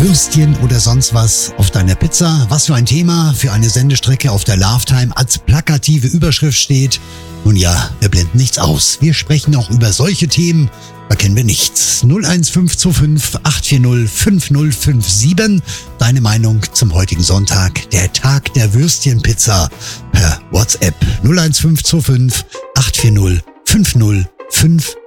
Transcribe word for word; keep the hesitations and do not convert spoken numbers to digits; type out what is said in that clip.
Würstchen oder sonst was auf deiner Pizza? Was für ein Thema für eine Sendestrecke auf der Lovetime als plakative Überschrift steht? Nun ja, wir blenden nichts aus. Wir sprechen auch über solche Themen, da kennen wir nichts. null eins fünf zwei fünf acht vier null fünf null fünf sieben. Deine Meinung zum heutigen Sonntag, der Tag der Würstchenpizza, per WhatsApp null eins fünf zwei fünf acht vier null fünf null fünf